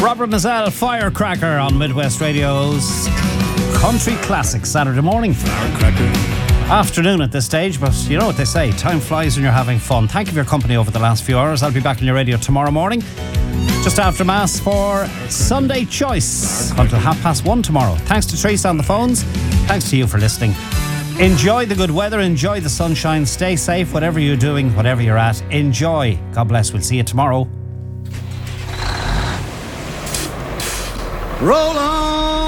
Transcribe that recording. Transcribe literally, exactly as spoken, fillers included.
Robert Mazzell, Firecracker on Midwest Radio's Country Classic Saturday morning. Firecracker. Afternoon at this stage, but you know what they say, time flies when you're having fun. Thank you for your company over the last few hours. I'll be back on your radio tomorrow morning, just after Mass, for Sunday Choice until half past one tomorrow. Thanks to Teresa on the phones. Thanks to you for listening. Enjoy the good weather, enjoy the sunshine, stay safe, whatever you're doing, whatever you're at. Enjoy. God bless. We'll see you tomorrow. Roll on!